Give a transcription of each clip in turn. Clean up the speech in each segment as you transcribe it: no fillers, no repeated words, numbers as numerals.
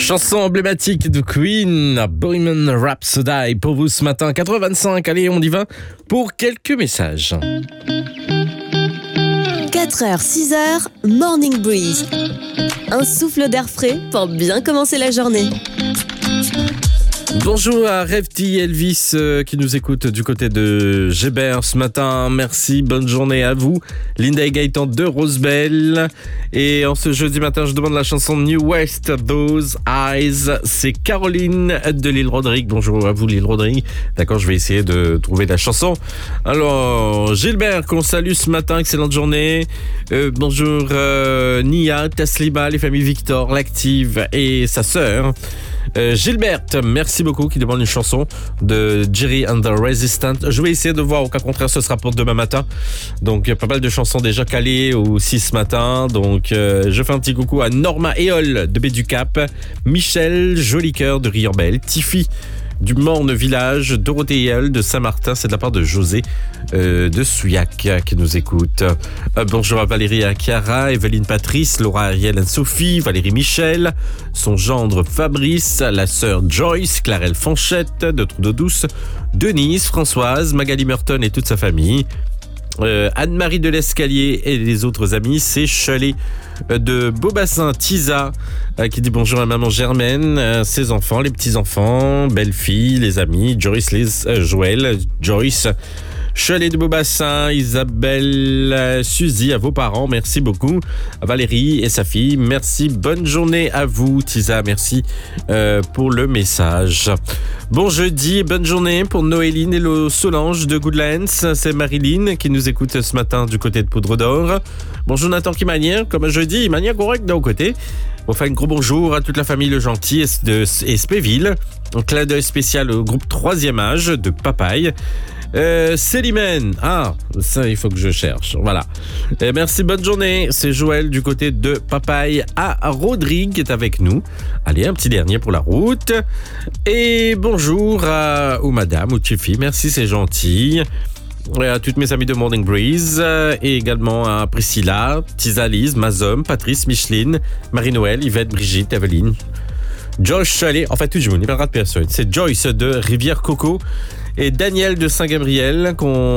Chanson emblématique de Queen, Bohemian Rhapsody pour vous ce matin, 4h25. Allez, on y va pour quelques messages. 4h, 6h, Morning Breeze. Un souffle d'air frais pour bien commencer la journée. Bonjour à Revti Elvis qui nous écoute du côté de Gébert ce matin. Merci, bonne journée à vous. Linda et Gaëtan de Rosebel. Et en ce jeudi matin, je demande la chanson New West, Those Eyes. C'est Caroline de l'île Rodrigue. Bonjour à vous l'île Rodrigue. D'accord, je vais essayer de trouver la chanson. Alors, Gilbert qu'on salue ce matin, excellente journée. Bonjour Nia, Taslima, les familles Victor, l'active et sa sœur. Gilberte, merci beaucoup, qui demande une chanson de Jerry and the Resistant. Je vais essayer de voir, au cas contraire ce sera pour demain matin. Donc pas mal de chansons déjà calées aussi ce matin. Donc je fais un petit coucou à Norma Eol de Béducap, Michel Jolicoeur de Rierbel, Tiffy du Morne Village, Dorothée Eol de Saint-Martin, c'est de la part de José de Souillac qui nous écoute. Bonjour à Valérie et Chiara, Evelyne Patrice, Laura Ariel et Sophie, Valérie Michel, son gendre Fabrice, la sœur Joyce, Clarelle Fanchette de Trou-d'Eau-Douce, Denise, Françoise, Magali Merton et toute sa famille. Anne-Marie de l'Escalier et les autres amis, c'est Chalet de Beaubassin, Tisa qui dit bonjour à maman Germaine, ses enfants, les petits-enfants, belle-fille, les amis, Joyce, Joël, Joyce, Chalet de Beaubassin, Isabelle, Suzy, à vos parents, merci beaucoup. Valérie et sa fille, merci. Bonne journée à vous, Tisa, merci pour le message. Bon jeudi et bonne journée pour Noéline et Solange de Goodlands. C'est Marilyn qui nous écoute ce matin du côté de Poudre d'Or. Bonjour Nathan qui manière, comme un jeudi, il manière correct d'un côté. Enfin, un gros bonjour à toute la famille Le Gentil de Espéville. Un clin d'œil spécial au groupe 3e âge de Papaye. Célimène, ça il faut que je cherche, voilà. Merci, bonne journée, c'est Joël du côté de Papaye à Rodrigue qui est avec nous. Allez, un petit dernier pour la route. Et bonjour aux madame, aux Tiffy, merci, c'est gentil. Et à toutes mes amies de Morning Breeze, et également à Priscilla, Tisalise, Mazom, Patrice, Micheline, Marie-Noël, Yvette, Brigitte, Evelyne, Joyce Chalet, en fait tout le monde, il parlera de personne. C'est Joyce de Rivière Coco et Daniel de Saint-Gabriel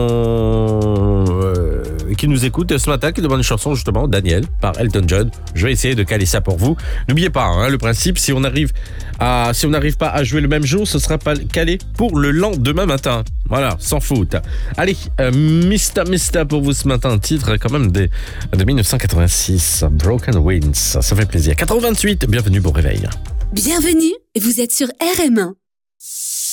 qui nous écoute ce matin, qui demande une chanson justement, Daniel, par Elton John. Je vais essayer de caler ça pour vous. N'oubliez pas, le principe, si on n'arrive pas à jouer le même jour, ce sera pas calé pour le lendemain matin. Voilà, sans faute. Allez, Mista pour vous ce matin, un titre quand même de 1986, Broken Wings, ça fait plaisir. 4h28, bienvenue, bon réveil. Bienvenue, vous êtes sur RM1.